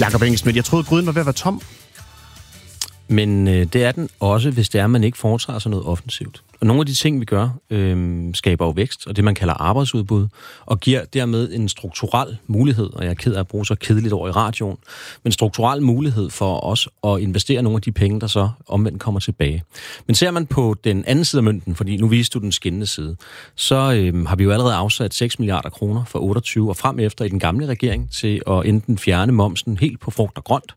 Jakob Engel-Schmidt, jeg troede, gryden var ved at være tom. Men det er den også, hvis det er, at man ikke foretager sig noget offensivt. Og nogle af de ting, vi gør, skaber jo vækst, og det man kalder arbejdsudbud, og giver dermed en strukturel mulighed, og jeg er ked af at bruge så kedeligt over i radioen, men strukturel mulighed for os at investere nogle af de penge, der så omvendt kommer tilbage. Men ser man på den anden side af mønten, fordi nu viste du den skinnende side, så har vi jo allerede afsat 6 milliarder kroner for 28 og frem efter i den gamle regering til at enten fjerne momsen helt på frugt og grønt,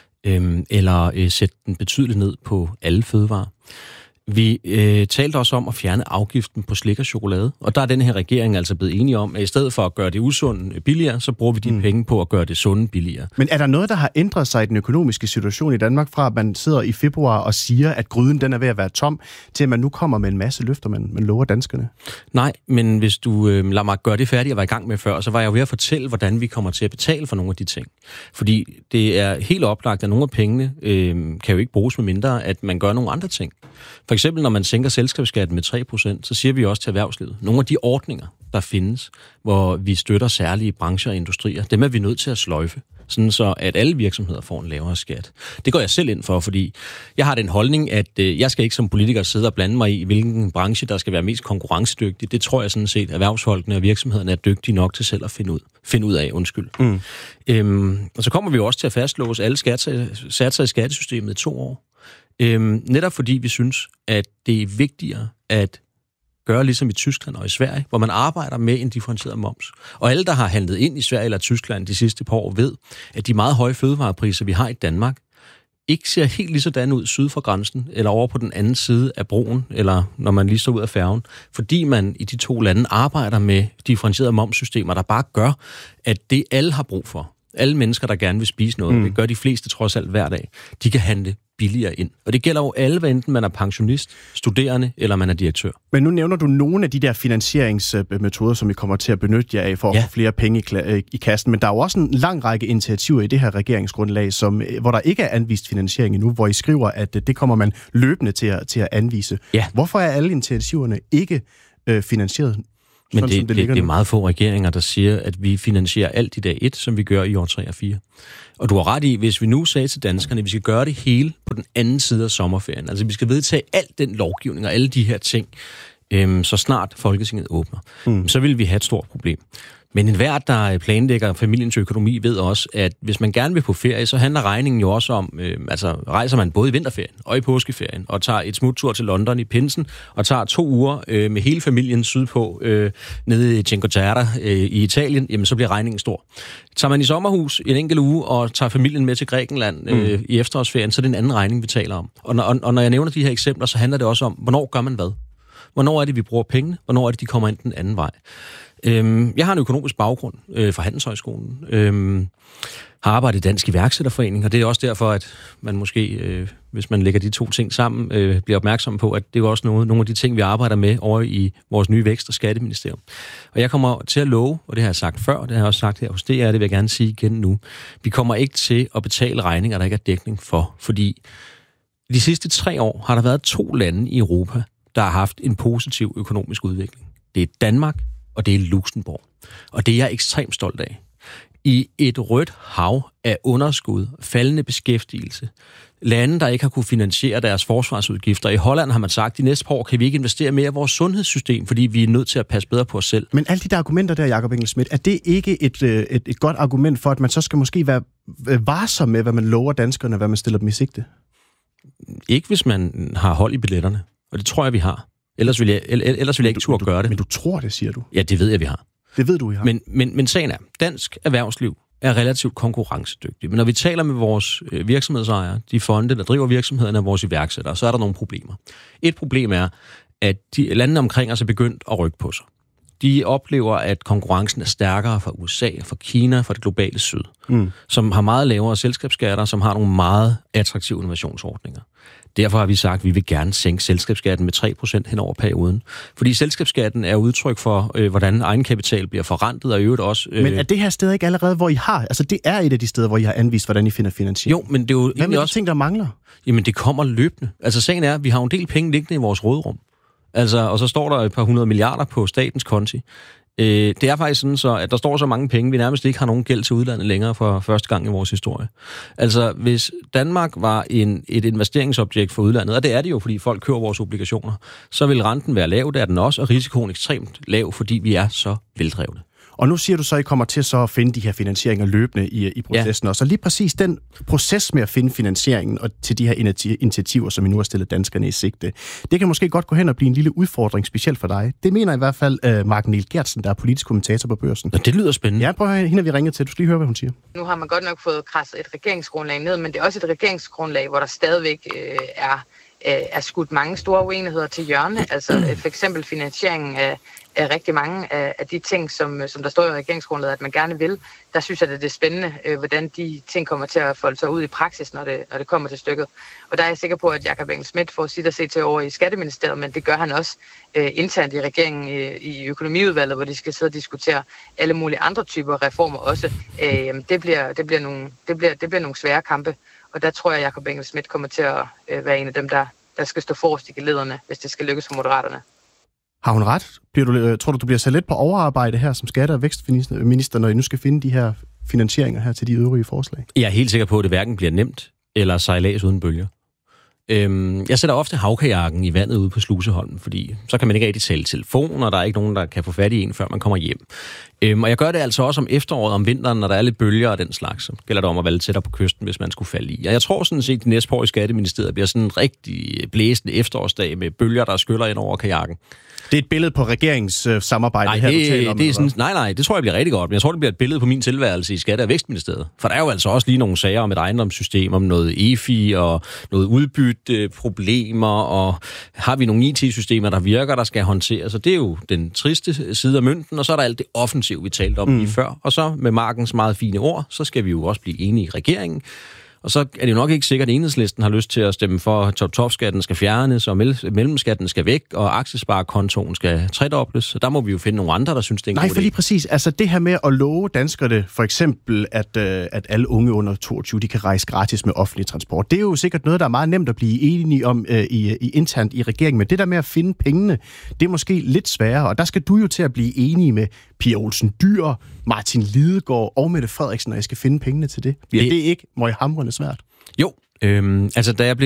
eller sætte den betydeligt ned på alle fødevarer. Vi talte også om at fjerne afgiften på slik og chokolade, og der er den her regering altså blevet enige om, at i stedet for at gøre det usunde billigere, så bruger vi de penge på at gøre det sunde billigere. Men er der noget, der har ændret sig i den økonomiske situation i Danmark, fra at man sidder i februar og siger, at gryden den er ved at være tom, til at man nu kommer med en masse løfter, man lover danskerne? Nej, men hvis du lader mig gøre det færdigt, jeg var i gang med før, så var jeg jo ved at fortælle, hvordan vi kommer til at betale for nogle af de ting. Fordi det er helt oplagt, at nogle af pengene kan jo ikke bruges med mindre, at man gør nogle andre ting. For eksempel, når man sænker selskabsskatten med 3%, så siger vi også til erhvervslivet, nogle af de ordninger, der findes, hvor vi støtter særlige brancher og industrier, dem er vi nødt til at sløjfe, sådan så at alle virksomheder får en lavere skat. Det går jeg selv ind for, fordi jeg har den holdning, at jeg skal ikke som politiker sidde og blande mig i, hvilken branche, der skal være mest konkurrencedygtig. Det tror jeg sådan set, erhvervsfolkene og virksomhederne er dygtige nok til selv at finde ud af. Og så kommer vi jo også til at fastlåse alle satser i skattesystemet i 2 år. Netop fordi vi synes, at det er vigtigere at gøre ligesom i Tyskland og i Sverige, hvor man arbejder med en differentieret moms. Og alle, der har handlet ind i Sverige eller Tyskland de sidste par år, ved, at de meget høje fødevarepriser, vi har i Danmark, ikke ser helt lige sådan ud syd for grænsen, eller over på den anden side af broen, eller når man lige står ud af færgen, fordi man i de 2 lande arbejder med differentierede momssystemer, der bare gør, at det alle har brug for, alle mennesker, der gerne vil spise noget, det gør de fleste trods alt hver dag, de kan handle billigere ind. Og det gælder jo alle, hvad enten man er pensionist, studerende eller man er direktør. Men nu nævner du nogle af de der finansieringsmetoder, som I kommer til at benytte jer af for at få flere penge i kassen. Men der er jo også en lang række initiativer i det her regeringsgrundlag, hvor der ikke er anvist finansiering endnu, hvor I skriver, at det kommer man løbende til at anvise. Ja. Hvorfor er alle initiativerne ikke finansieret? Men det er meget få regeringer, der siger, at vi finansierer alt i dag 1, som vi gør i år 3 og 4. Og du har ret i, hvis vi nu sagde til danskerne, at vi skal gøre det hele på den anden side af sommerferien, altså vi skal vedtage alt den lovgivning og alle de her ting, så snart Folketinget åbner, så vil vi have et stort problem. Men enhver, der planlægger familiens økonomi, ved også, at hvis man gerne vil på ferie, så handler regningen jo også om, rejser man både i vinterferien og i påskeferien, og tager et smuttur til London i pinsen, og tager 2 uger med hele familien sydpå, nede i Cinque Terre i Italien, jamen så bliver regningen stor. Tager man i sommerhus en enkelt uge, og tager familien med til Grækenland i efterårsferien, så er det en anden regning, vi taler om. Og når jeg nævner de her eksempler, så handler det også om, hvornår gør man hvad? Hvornår er det, vi bruger pengene? Hvornår er det, de kommer ind den anden vej? Jeg har en økonomisk baggrund fra Handelshøjskolen. Har arbejdet i Dansk Iværksætterforening, og det er også derfor, at man måske, hvis man lægger de 2 ting sammen, bliver opmærksom på, at det er også nogle af de ting, vi arbejder med over i vores nye Vækst- og Skatteministerium. Og jeg kommer til at love, og det har jeg sagt før, og det har jeg også sagt her hos DR, det vil jeg gerne sige igen nu. Vi kommer ikke til at betale regninger, der ikke er dækning for, fordi de sidste 3 år har der været 2 lande i Europa, der har haft en positiv økonomisk udvikling. Det er Danmark, og det er Luxembourg. Og det er jeg ekstremt stolt af. I et rødt hav af underskud, faldende beskæftigelse, lande, der ikke har kunne finansiere deres forsvarsudgifter. I Holland har man sagt, at de næste par år kan vi ikke investere mere i vores sundhedssystem, fordi vi er nødt til at passe bedre på os selv. Men alle de der argumenter der, Jakob Engel-Schmidt, er det ikke et godt argument for, at man så skal måske være varsom med, hvad man lover danskerne, hvad man stiller dem i sigte? Ikke hvis man har hold i billetterne, og det tror jeg, vi har. Ellers vil jeg ikke turde gøre det. Men du tror det, siger du? Ja, det ved jeg, vi har. Det ved du, vi har. Men sagen er, dansk erhvervsliv er relativt konkurrencedygtig. Men når vi taler med vores virksomhedsejere, de fonde, der driver virksomhederne og vores iværksættere, så er der nogle problemer. Et problem er, at de landene omkring os er begyndt at rykke på sig. De oplever, at konkurrencen er stærkere fra USA, fra Kina, fra det globale syd, som har meget lavere selskabsskatter, som har nogle meget attraktive innovationsordninger. Derfor har vi sagt, at vi vil gerne sænke selskabsskatten med 3% hen over perioden. Fordi selskabsskatten er udtryk for, hvordan egenkapital bliver forrentet, og i øvrigt også... Men er det her sted ikke allerede, hvor I har? Altså, det er et af de steder, hvor I har anvist, hvordan I finder finansiering. Jo, men det er jo... Hvad med de ting, der mangler? Jamen, det kommer løbende. Altså, sagen er, at vi har en del penge liggende i vores råderum. Altså, og så står der et par 100 milliarder på statens konti. Det er faktisk sådan, så, at der står så mange penge, vi nærmest ikke har nogen gæld til udlandet længere for første gang i vores historie. Altså, hvis Danmark var et investeringsobjekt for udlandet, og det er det jo, fordi folk køber vores obligationer, så vil renten være lav, det er den også, og risikoen ekstremt lav, fordi vi er så veldrevne. Og nu siger du så, at I kommer til så at finde de her finansieringer løbende i processen. Ja. Og så lige præcis den proces med at finde finansieringen og til de her initiativer, som I nu har stillet danskerne i sigte, det kan måske godt gå hen og blive en lille udfordring, specielt for dig. Det mener i hvert fald Mark Niel Geertsen, der er politisk kommentator på Børsen. Og det lyder spændende. Ja, prøv at høre, hende vi ringer til. Du skal lige høre, hvad hun siger. Nu har man godt nok fået kradset et regeringsgrundlag ned, men det er også et regeringsgrundlag, hvor der stadigvæk er skudt mange store uenigheder til hjørne. Altså for eksempel finansieringen af rigtig mange af de ting, som der står i regeringsgrundlaget, at man gerne vil. Der synes jeg, at det er spændende, hvordan de ting kommer til at folde sig ud i praksis, når det kommer til stykket. Og der er jeg sikker på, at Jakob Engel-Schmidt får sit at se til over i Skatteministeriet, men det gør han også internt i regeringen i økonomiudvalget, hvor de skal sidde og diskutere alle mulige andre typer reformer også. Det bliver nogle svære kampe, og der tror jeg, at Jakob Engel-Schmidt kommer til at være en af dem, der skal stå forrest i gelederne, hvis det skal lykkes for Moderaterne. Har hun ret? Tror du bliver sat lidt på overarbejde her som skatte- og vækstminister, når I nu skal finde de her finansieringer her til de øvrige forslag? Jeg er helt sikker på, at det hverken bliver nemt eller sejlads uden bølger. Jeg sætter ofte havkajakken i vandet ude på Sluseholmen, fordi så kan man ikke rigtig tale telefon, og der er ikke nogen, der kan få fat i en, før man kommer hjem. Og jeg gør det altså også om efteråret, om vinteren, når der er lidt bølger og den slags. Så gælder det om at være lidt tættere på kysten, hvis man skulle falde i. Og jeg tror sådan set, at de næste år i Skatteministeriet bliver sådan en rigtig blæsende efterårsdag med bølger, der skyller ind over kajakken. Det er et billede på regeringssamarbejdet her, du taler om? Det er sådan, nej, det tror jeg bliver rigtig godt, men jeg tror, det bliver et billede på min tilværelse i Skatte- og Vækstministeriet. For der er jo altså også lige nogle sager om et ejendomssystem, om noget EFI og noget udbytteproblemer, og har vi nogle IT-systemer, der virker, der skal håndteres. Så det er jo den triste side af mønten, og så er der alt det offensiv, vi talte om lige før. Og så med Markens meget fine ord, så skal vi jo også blive enige i regeringen. Og så er det jo nok ikke sikkert, at Enhedslisten har lyst til at stemme for, at top-top-skatten skal fjernes, og mellemskatten skal væk, og aktiesparekontoen skal tredobles. Så der må vi jo finde nogle andre, der synes, det er en god idé. Nej, for lige præcis. Altså det her med at love danskerne, for eksempel, at alle unge under 22, de kan rejse gratis med offentlig transport. Det er jo sikkert noget, der er meget nemt at blive enige om internt i regeringen. Men det der med at finde pengene, det er måske lidt sværere. Og der skal du jo til at blive enige med Pia Olsen Dyhr, Martin Lidegaard og Mette Frederiksen, når jeg skal finde pengene til det. Bliver det ikke møghamrende svært? Jo, altså da jeg blev